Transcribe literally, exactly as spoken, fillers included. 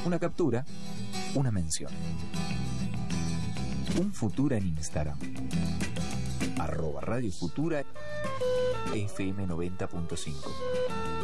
una captura, una mención. Un Futura en Instagram. Arroba Radio Futura F M noventa punto cinco.